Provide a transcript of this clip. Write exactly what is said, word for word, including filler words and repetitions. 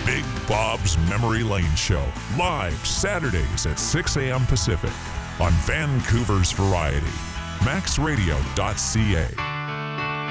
Big Bob's Memory Lane Show, live Saturdays at six a.m. Pacific on Vancouver's Variety, max radio dot c a.